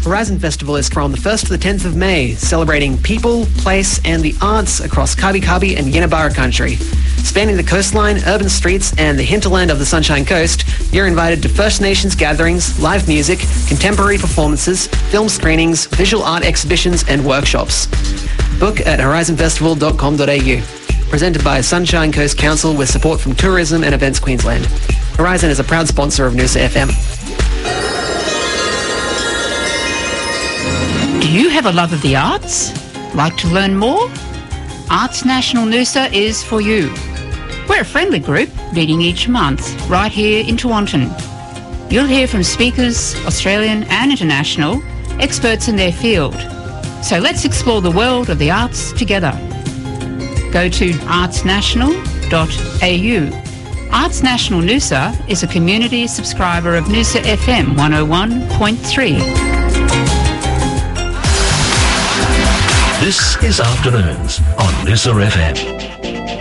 Horizon Festival is from the 1st to the 10th of May, celebrating people, place and the arts across Kabi Kabi and Yinabara country. Spanning the coastline, urban streets and the hinterland of the Sunshine Coast, you're invited to First Nations gatherings, live music, contemporary performances, film screenings, visual art exhibitions and workshops. Book at horizonfestival.com.au. Presented by Sunshine Coast Council with support from Tourism and Events Queensland. Horizon is a proud sponsor of Noosa FM. Do you have a love of the arts? Like to learn more? Arts National Noosa is for you. We're a friendly group meeting each month right here in Tewantin. You'll hear from speakers, Australian and international, experts in their field. So let's explore the world of the arts together. Go to artsnational.au. Arts National Noosa is a community subscriber of Noosa FM 101.3. This is Afternoons on Noosa FM.